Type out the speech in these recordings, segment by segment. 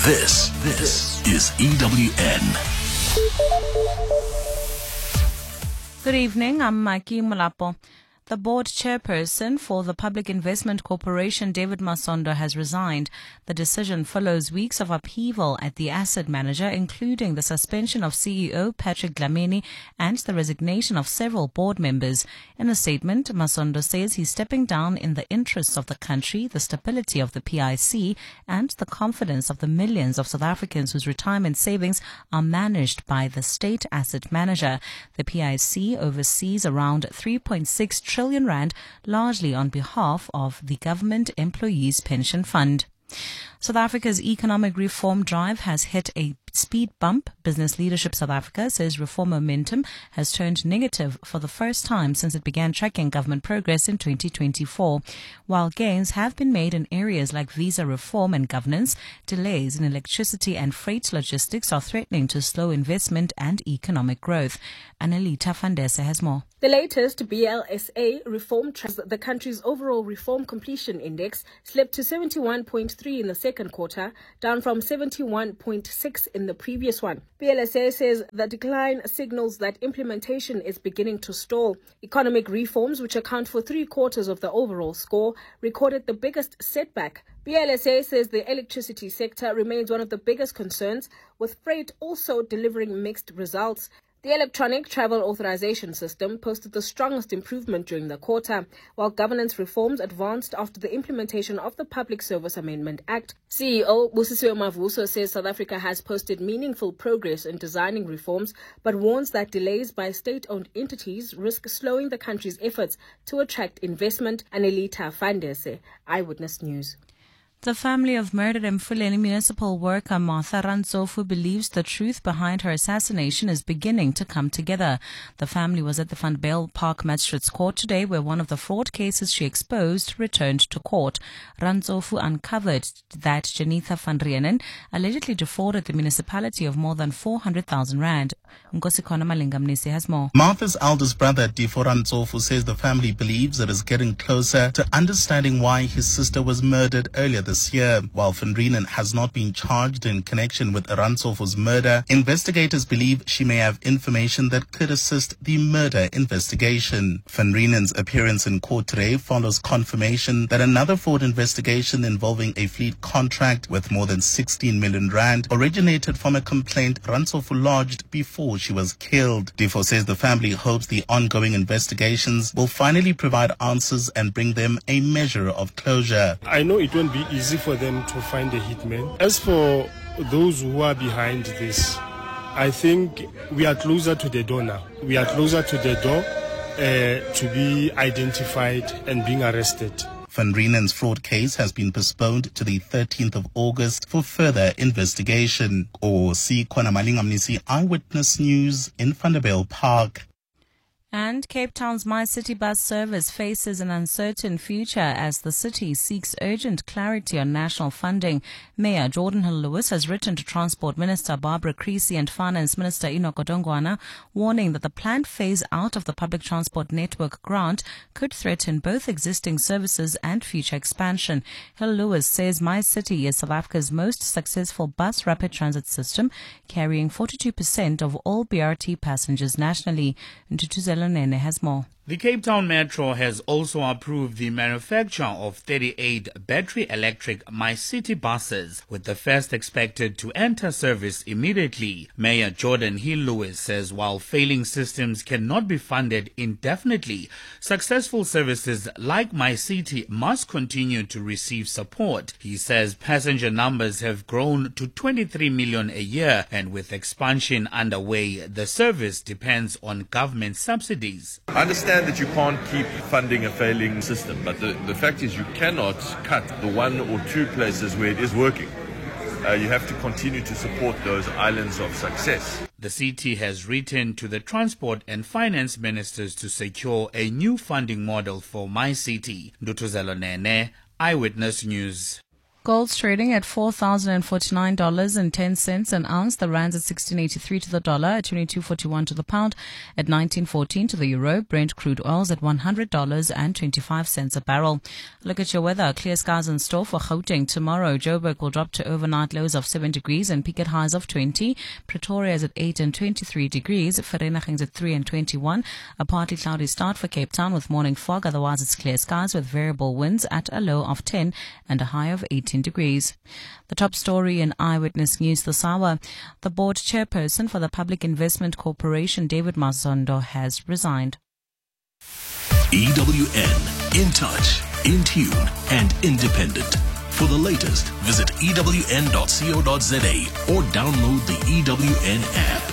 This is EWN. Good evening, I'm Maki Mulapo. The board chairperson for the Public Investment Corporation, David Masondo, has resigned. The decision follows weeks of upheaval at the asset manager, including the suspension of CEO Patrick Dlamini and the resignation of several board members. In a statement, Masondo says he's stepping down in the interests of the country, the stability of the PIC, and the confidence of the millions of South Africans whose retirement savings are managed by the state asset manager. The PIC oversees around 3.6 trillion rand, largely on behalf of the Government Employees Pension Fund. South Africa's economic reform drive has hit a speed bump. Business Leadership South Africa says reform momentum has turned negative for the first time since it began tracking government progress in 2024. While gains have been made in areas like visa reform and governance, delays in electricity and freight logistics are threatening to slow investment and economic growth. Anelita Fandese has more. The latest BLSA reform tracks the country's overall reform completion index slipped to 71.3 in the second quarter, down from 71.6 in the previous one. BLSA says the decline signals that implementation is beginning to stall. Economic reforms, which account for 3/4 of the overall score, recorded the biggest setback. BLSA says the electricity sector remains one of the biggest concerns, with freight also delivering mixed results. The electronic travel authorization system posted the strongest improvement during the quarter, while governance reforms advanced after the implementation of the Public Service Amendment Act. CEO Busisiwe Mavuso says South Africa has posted meaningful progress in designing reforms, but warns that delays by state-owned entities risk slowing the country's efforts to attract investment. Anelita Fandese, Eyewitness News. The family of murdered Mfuleni municipal worker Martha Rantsofu believes the truth behind her assassination is beginning to come together. The family was at the Vanderbijl Park Magistrates Court today, where one of the fraud cases she exposed returned to court. Rantsofu uncovered that Janitha van Rienen allegedly defrauded the municipality of more than 400,000 rand. Nkosikona Malingamnisi has more. Martha's eldest brother, Difo Rantsofu, says the family believes it is getting closer to understanding why his sister was murdered earlier this year. While Van Rienen has not been charged in connection with Rantsofu's murder, investigators believe she may have information that could assist the murder investigation. Van Rienen's appearance in court today follows confirmation that another fraud investigation involving a fleet contract worth more than 16 million rand originated from a complaint Rantsofu lodged before she was killed. Difo says the family hopes the ongoing investigations will finally provide answers and bring them a measure of closure. I know it won't be easy for them to find a hitman. As for those who are behind this, I think we are closer to the door now. We are closer to the door to be identified and being arrested. Van Rienen's fraud case has been postponed to the 13th of August for further investigation. Nkosikona Malingamnisi, Eyewitness News in Vanderbijl Park. And Cape Town's MyCiti bus service faces an uncertain future as the city seeks urgent clarity on national funding. Mayor Jordan Hill-Lewis has written to Transport Minister Barbara Creecy and Finance Minister Enoch Godongwana, warning that the planned phase out of the public transport network grant could threaten both existing services and future expansion. Hill-Lewis says MyCiti is South Africa's most successful bus rapid transit system, carrying 42% of all BRT passengers nationally. Nene has more. The Cape Town Metro has also approved the manufacture of 38 battery electric MyCiti buses, with the first expected to enter service immediately. Mayor Jordan Hill-Lewis says while failing systems cannot be funded indefinitely, successful services like MyCiti must continue to receive support. He says passenger numbers have grown to 23 million a year, and with expansion underway, the service depends on government subsidies. I understand that you can't keep funding a failing system, but the fact is you cannot cut the one or two places where it is working. You have to continue to support those islands of success. The city has written to the Transport and Finance Ministers to secure a new funding model for MyCiti. Ndutuzelo Nene, Eyewitness News. Gold's trading at $4,049.10 an ounce. The rand's at 16.83 to the dollar, at 22.41 to the pound, at 19.14 to the euro. Brent crude oil's at $100.25 a barrel. Look at your weather. Clear skies in store for Gauteng tomorrow. Joburg will drop to overnight lows of 7 degrees and peak at highs of 20. Pretoria is at 8 and 23 degrees. Vereeniging's at 3 and 21. A partly cloudy start for Cape Town with morning fog. Otherwise, it's clear skies with variable winds at a low of 10 and a high of 18 degrees. The top story in Eyewitness News this hour. The board chairperson for the Public Investment Corporation, David Masondo, has resigned. EWN, in touch, in tune, and independent. For the latest, visit ewn.co.za or download the EWN app.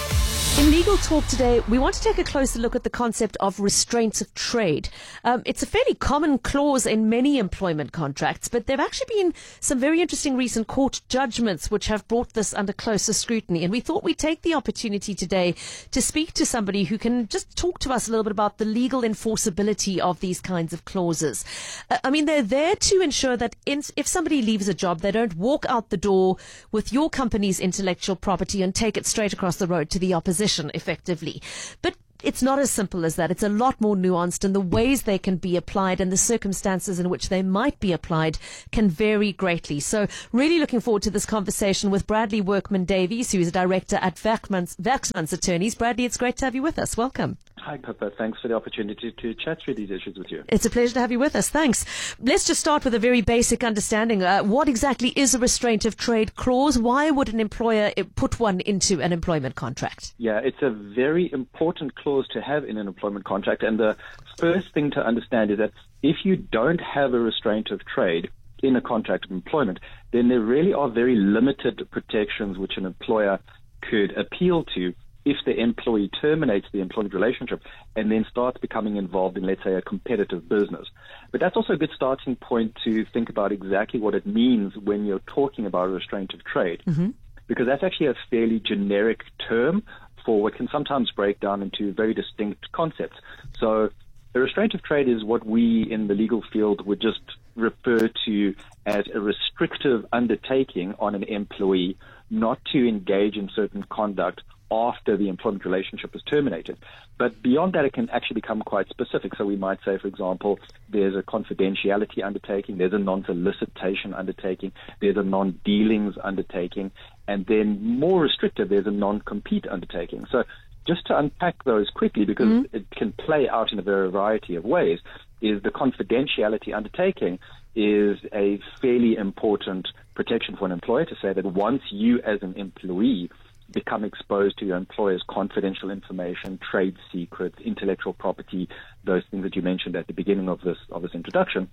In Legal Talk today, we want to take a closer look at the concept of restraints of trade. It's a fairly common clause in many employment contracts, but there have actually been some very interesting recent court judgments which have brought this under closer scrutiny. And we thought we'd take the opportunity today to speak to somebody who can just talk to us a little bit about the legal enforceability of these kinds of clauses. They're there to ensure that if somebody leaves a job, they don't walk out the door with your company's intellectual property and take it straight across the road to the opposition, effectively. But it's not as simple as that. It's a lot more nuanced, and the ways they can be applied and the circumstances in which they might be applied can vary greatly. So really looking forward to this conversation with Bradley Workman-Davies, who is a director at Werksmans Attorneys. Bradley, it's great to have you with us. Welcome. Hi, Pippa. Thanks for the opportunity to chat through these issues with you. It's a pleasure to have you with us. Thanks. Let's just start with a very basic understanding. What exactly is a restraint of trade clause? Why would an employer put one into an employment contract? Yeah, it's a very important clause to have in an employment contract. And the first thing to understand is that if you don't have a restraint of trade in a contract of employment, then there really are very limited protections which an employer could appeal to if the employee terminates the employment relationship and then starts becoming involved in, let's say, a competitive business. But that's also a good starting point to think about exactly what it means when you're talking about a restraint of trade, because that's actually a fairly generic term for what can sometimes break down into very distinct concepts. So a restraint of trade is what we in the legal field would just refer to as a restrictive undertaking on an employee not to engage in certain conduct after the employment relationship is terminated. But beyond that, it can actually become quite specific. So we might say, for example, there's a confidentiality undertaking, there's a non-solicitation undertaking, there's a non-dealings undertaking, and then more restrictive, there's a non-compete undertaking. So just to unpack those quickly, because it can play out in a variety of ways, is the confidentiality undertaking is a fairly important protection for an employer to say that once you as an employee become exposed to your employer's confidential information, trade secrets, intellectual property, those things that you mentioned at the beginning of this introduction,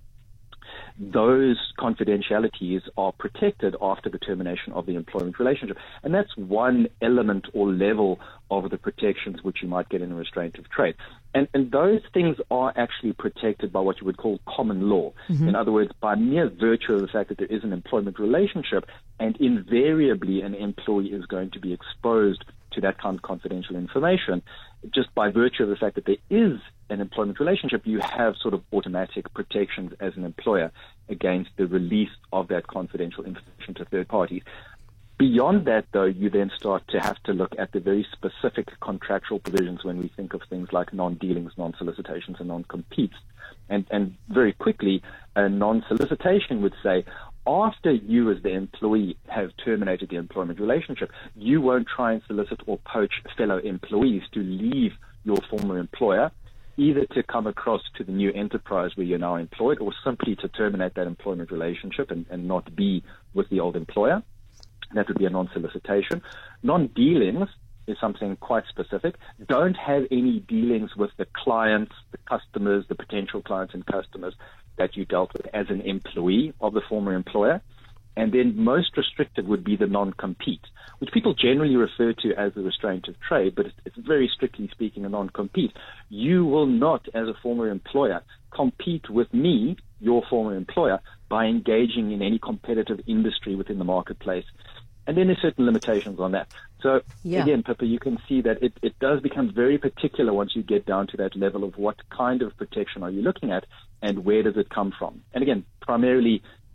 those confidentialities are protected after the termination of the employment relationship. And that's one element or level of the protections which you might get in a restraint of trade. And those things are actually protected by what you would call common law. In other words, by mere virtue of the fact that there is an employment relationship, and invariably an employee is going to be exposed to that kind of confidential information, just by virtue of the fact that there is an employment relationship, you have sort of automatic protections as an employer against the release of that confidential information to third parties. Beyond that, though, you then start to have to look at the very specific contractual provisions when we think of things like non-dealings, non-solicitations, and non-competes. And very quickly, a non-solicitation would say, after you as the employee have terminated the employment relationship, you won't try and solicit or poach fellow employees to leave your former employer, either to come across to the new enterprise where you're now employed, or simply to terminate that employment relationship and not be with the old employer. That would be a non-solicitation. Non-dealings is something quite specific. Don't have any dealings with the clients, the customers, the potential clients and customers that you dealt with as an employee of the former employer. And then most restricted would be the non-compete, which people generally refer to as the restraint of trade, but it's very strictly speaking a non-compete. You will not, as a former employer, compete with me, your former employer, by engaging in any competitive industry within the marketplace. And then there's certain limitations on that. So again, Pippa, you can see that it does become very particular once you get down to that level of what kind of protection are you looking at and where does it come from. And again, primarily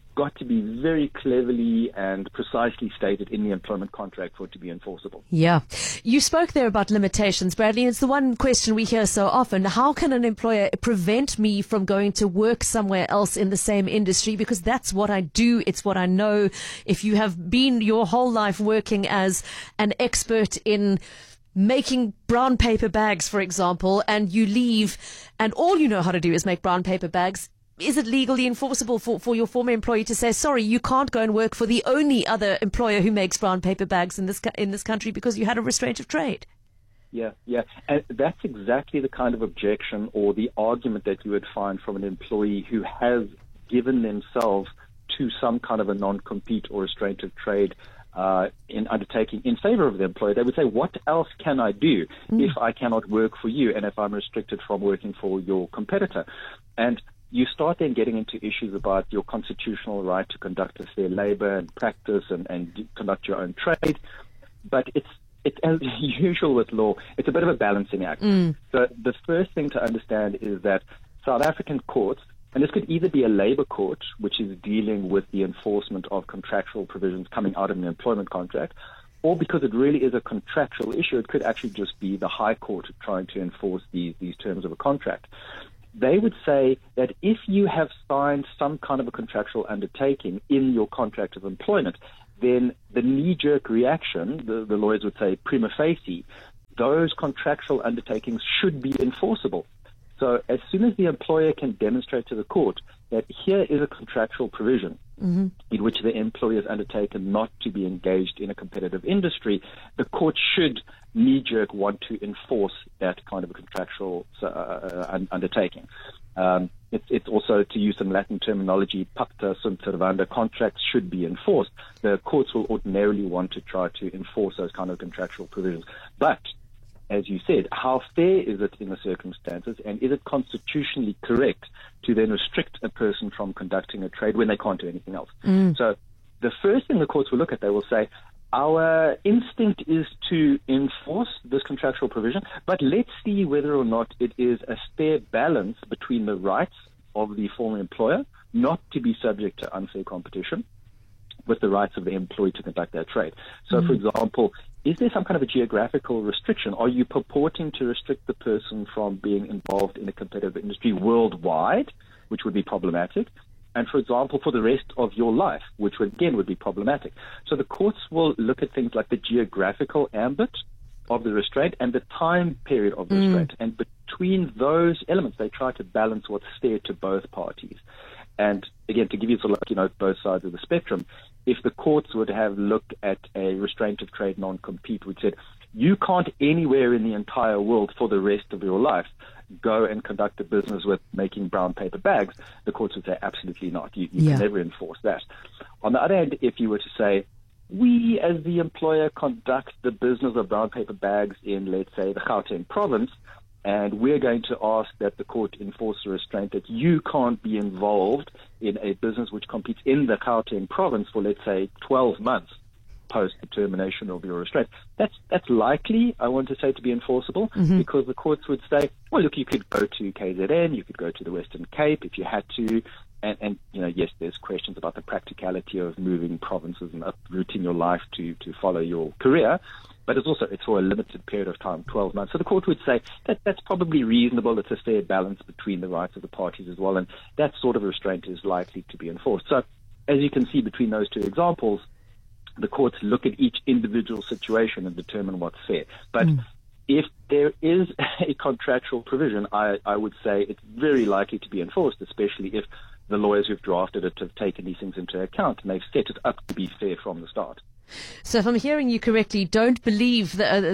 got to be very cleverly and precisely stated in the employment contract for it to be enforceable. Yeah. You spoke there about limitations, Bradley. It's the one question we hear so often. How can an employer prevent me from going to work somewhere else in the same industry? Because that's what I do. It's what I know. If you have been your whole life working as an expert in making brown paper bags, for example, and you leave and all you know how to do is make brown paper bags, is it legally enforceable for your former employee to say, sorry, you can't go and work for the only other employer who makes brown paper bags in this country because you had a restraint of trade? Yeah. And that's exactly the kind of objection or the argument that you would find from an employee who has given themselves to some kind of a non-compete or restraint of trade in undertaking in favor of the employer. They would say, what else can I do if I cannot work for you and if I'm restricted from working for your competitor? And you start then getting into issues about your constitutional right to conduct a fair labor and practice and conduct your own trade. But it's as usual with law, it's a bit of a balancing act. So the first thing to understand is that South African courts, and this could either be a labor court, which is dealing with the enforcement of contractual provisions coming out of an employment contract, or because it really is a contractual issue, it could actually just be the High Court trying to enforce these terms of a contract. They would say that if you have signed some kind of a contractual undertaking in your contract of employment, then the knee-jerk reaction, the lawyers would say prima facie, those contractual undertakings should be enforceable. So as soon as the employer can demonstrate to the court that here is a contractual provision in which the employer has undertaken not to be engaged in a competitive industry, the court should knee-jerk want to enforce that kind of a contractual undertaking. It's also, to use some Latin terminology, pacta sunt servanda, contracts should be enforced. The courts will ordinarily want to try to enforce those kind of contractual provisions. But as you said, how fair is it in the circumstances, and is it constitutionally correct to then restrict a person from conducting a trade when they can't do anything else? So the first thing the courts will look at, they will say, our instinct is to enforce this contractual provision, but let's see whether or not it is a fair balance between the rights of the former employer not to be subject to unfair competition with the rights of the employee to conduct their trade. So, for example, is there some kind of a geographical restriction? Are you purporting to restrict the person from being involved in a competitive industry worldwide, which would be problematic? And, for example, for the rest of your life, which would, again would be problematic. So the courts will look at things like the geographical ambit of the restraint and the time period of the restraint. And between those elements, they try to balance what's fair to both parties. And again, to give you sort of like, both sides of the spectrum, if the courts would have looked at a restraint of trade non-compete, which said you can't anywhere in the entire world for the rest of your life go and conduct a business with making brown paper bags, the courts would say absolutely not. You can never enforce that. On the other hand, if you were to say, we as the employer conduct the business of brown paper bags in, let's say, the Gauteng province, and we're going to ask that the court enforce a restraint that you can't be involved in a business which competes in the Gauteng province for, let's say, 12 months post the termination of your restraint. That's likely, I want to say, to be enforceable, because the courts would say, well, look, you could go to KZN, you could go to the Western Cape if you had to, and yes, there's questions about the practicality of moving provinces and uprooting your life to follow your career. But it's for a limited period of time, 12 months. So the court would say that's probably reasonable. It's a fair balance between the rights of the parties as well. And that sort of restraint is likely to be enforced. So as you can see between those two examples, the courts look at each individual situation and determine what's fair. But if there is a contractual provision, I would say it's very likely to be enforced, especially if the lawyers who've drafted it have taken these things into account and they've set it up to be fair from the start. So if I'm hearing you correctly, don't believe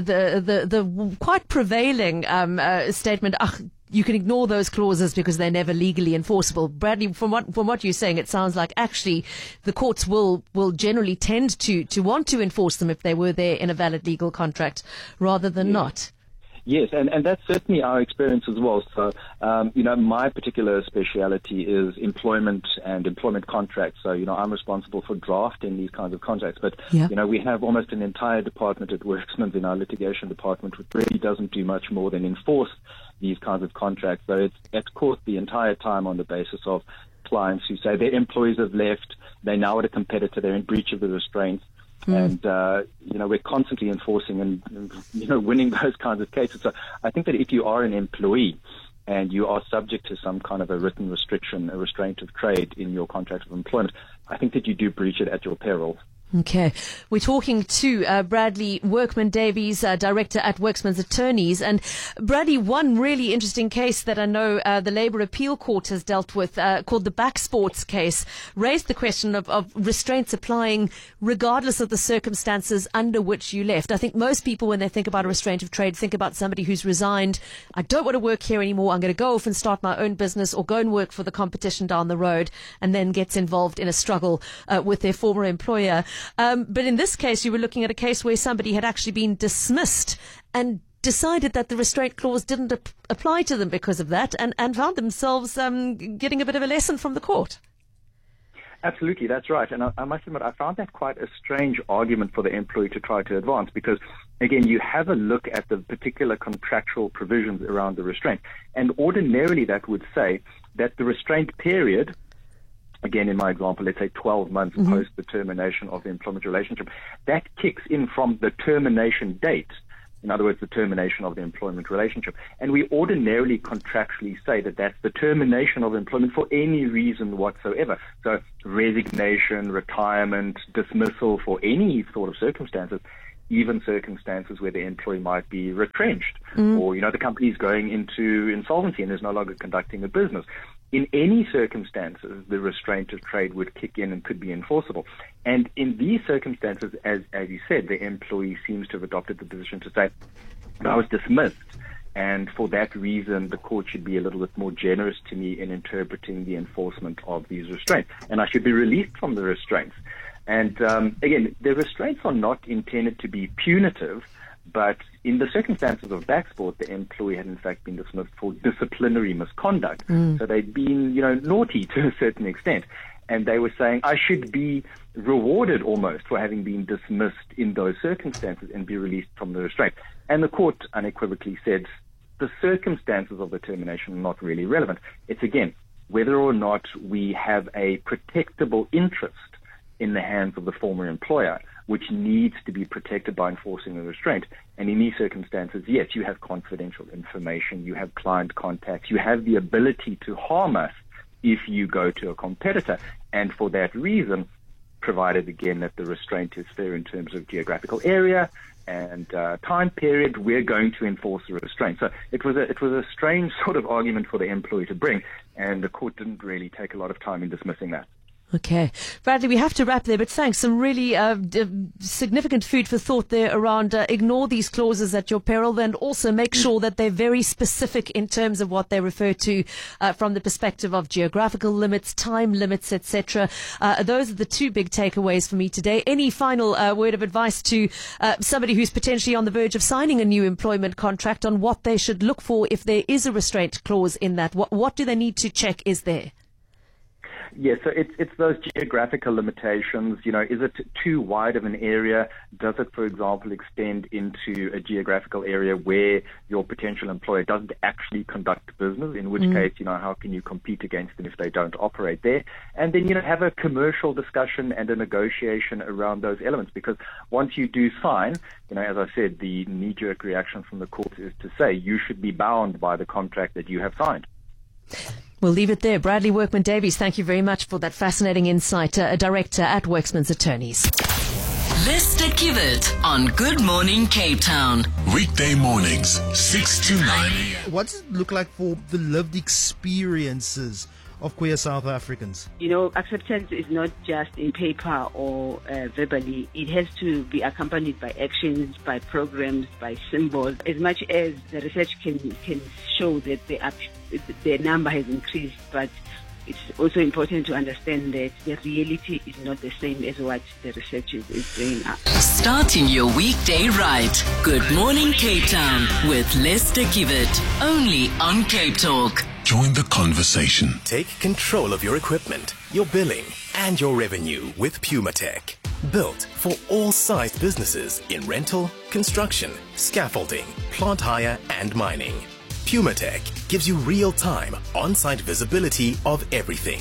the quite prevailing statement, you can ignore those clauses because they're never legally enforceable. Bradley, from what you're saying, it sounds like actually the courts will generally tend to want to enforce them if they were there in a valid legal contract rather than not. Yes, and that's certainly our experience as well. So, my particular speciality is employment and employment contracts. So, I'm responsible for drafting these kinds of contracts. But, we have almost an entire department at Worksmans in our litigation department, which really doesn't do much more than enforce these kinds of contracts. So it's at court the entire time on the basis of clients who say their employees have left, they're now at a competitor, they're in breach of the restraints. And, we're constantly enforcing and winning those kinds of cases. So I think that if you are an employee and you are subject to some kind of a written restriction, a restraint of trade in your contract of employment, I think that you do breach it at your peril. Okay. We're talking to Bradley Workman-Davies, Director at Worksman's Attorneys. And Bradley, one really interesting case that I know the Labour Appeal Court has dealt with, called the Backsports case, raised the question of restraints applying regardless of the circumstances under which you left. I think most people, when they think about a restraint of trade, think about somebody who's resigned. I don't want to work here anymore. I'm going to go off and start my own business or go and work for the competition down the road, and then gets involved in a struggle with their former employer. But in this case, you were looking at a case where somebody had actually been dismissed and decided that the restraint clause didn't apply to them because of that, and found themselves getting a bit of a lesson from the court. Absolutely, that's right. And I must admit, I found that quite a strange argument for the employee to try to advance because, again, you have a look at the particular contractual provisions around the restraint. And ordinarily that would say that the restraint period, again, in my example, let's say 12 months post the termination of the employment relationship, that kicks in from the termination date. In other words, the termination of the employment relationship. And we ordinarily contractually say that that's the termination of employment for any reason whatsoever. So resignation, retirement, dismissal for any sort of circumstances, even circumstances where the employee might be retrenched or, the company's going into insolvency and is no longer conducting a business. In any circumstances, the restraint of trade would kick in and could be enforceable. And in these circumstances, as you said, the employee seems to have adopted the position to say, I was dismissed, and for that reason, the court should be a little bit more generous to me in interpreting the enforcement of these restraints, and I should be released from the restraints. And again, the restraints are not intended to be punitive, but in the circumstances of Backsport, the employee had in fact been dismissed for disciplinary misconduct. So they'd been, naughty to a certain extent. And they were saying, I should be rewarded almost for having been dismissed in those circumstances and be released from the restraint. And the court unequivocally said the circumstances of the termination are not really relevant. It's, again, whether or not we have a protectable interest in the hands of the former employer, which needs to be protected by enforcing a restraint. And in these circumstances, yes, you have confidential information, you have client contacts, you have the ability to harm us if you go to a competitor. And for that reason, provided again that the restraint is fair in terms of geographical area and time period, we're going to enforce the restraint. So it was a strange sort of argument for the employee to bring, and the court didn't really take a lot of time in dismissing that. Okay. Bradley, we have to wrap there, but thanks. Some really significant food for thought there around ignore these clauses at your peril, and also make sure that they're very specific in terms of what they refer to from the perspective of geographical limits, time limits, etc. Those are the two big takeaways for me today. Any final word of advice to somebody who's potentially on the verge of signing a new employment contract on what they should look for if there is a restraint clause in that? What do they need to check is there? Yes, so it's those geographical limitations. Is it too wide of an area? Does it, for example, extend into a geographical area where your potential employer doesn't actually conduct business, in which case, how can you compete against them if they don't operate there? And then, have a commercial discussion and a negotiation around those elements, because once you do sign, as I said, the knee-jerk reaction from the court is to say you should be bound by the contract that you have signed. We'll leave it there. Bradley Workman-Davies, thank you very much for that fascinating insight. A director at Worksman's Attorneys. Lester Kivet on Good Morning Cape Town. Weekday mornings, 6 to 9 a.m. What does it look like for the lived experiences of queer South Africans? Acceptance is not just in paper or verbally. It has to be accompanied by actions, by programs, by symbols. As much as the research can show that the number has increased, but it's also important to understand that the reality is not the same as what the research is saying. Starting your weekday right. Good Morning Cape Town with Lester Kivet. Only on Cape Talk. Join the conversation. Take control of your equipment, your billing, and your revenue with PumaTech. Built for all sized businesses in rental, construction, scaffolding, plant hire, and mining. PumaTech gives you real-time, on-site visibility of everything.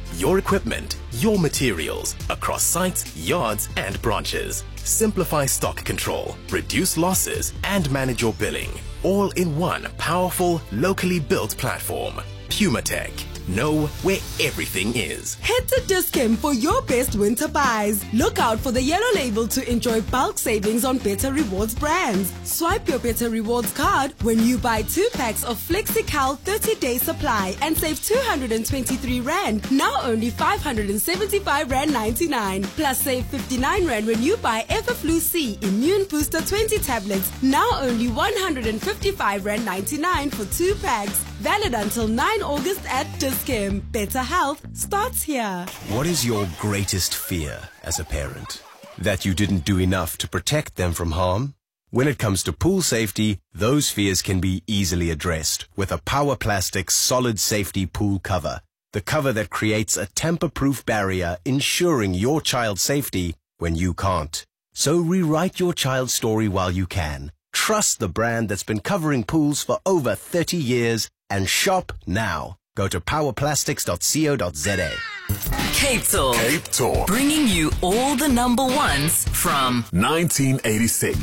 Your equipment, your materials, across sites, yards, and branches. Simplify stock control, reduce losses, and manage your billing. All in one powerful, locally built platform. PumaTech. Know where everything is. Head to Dis-Chem for your best winter buys. Look out for the yellow label to enjoy bulk savings on Better Rewards brands. Swipe your Better Rewards card when you buy 2 packs of FlexiCal 30-day supply and save 223 Rand, now only 575 Rand 99. Plus save 59 Rand when you buy Everflu C Immune Booster 20 tablets, now only 155 Rand 99 for 2 packs. Valid until 9 August at Dis-Chem. Better health starts here. What is your greatest fear as a parent? That you didn't do enough to protect them from harm? When it comes to pool safety, those fears can be easily addressed with a Power Plastics solid safety pool cover. The cover that creates a tamper-proof barrier ensuring your child's safety when you can't. So rewrite your child's story while you can. Trust the brand that's been covering pools for over 30 years and shop now. Go to powerplastics.co.za. Cape Talk. Cape Talk. Bringing you all the number ones from 1986.